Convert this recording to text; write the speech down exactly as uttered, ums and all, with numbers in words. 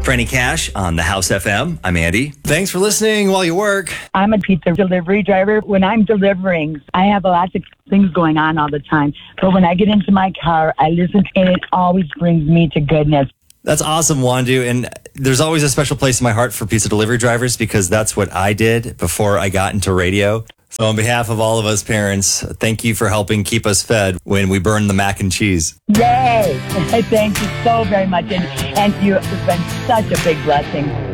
Franny Cash on the House F M. I'm Andy. Thanks for listening while you work. I'm a pizza delivery driver. When I'm delivering, I have lots of things going on all the time. But when I get into my car, I listen and it always brings me to goodness. That's awesome, Wandu. And there's always a special place in my heart for pizza delivery drivers because that's what I did before I got into radio. So on behalf of all of us parents, thank you for helping keep us fed when we burn the mac and cheese. Yay! Thank you so very much. And, and you have been such a big blessing.